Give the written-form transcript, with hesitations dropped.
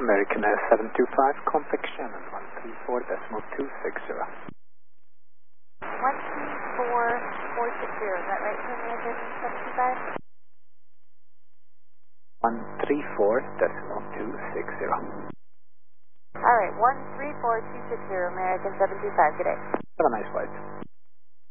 American Air 725, contact Shannon 134.260. 134.460, is that right for American 725? 134.260. Alright, 134.260, American 725, good day. Have a nice flight.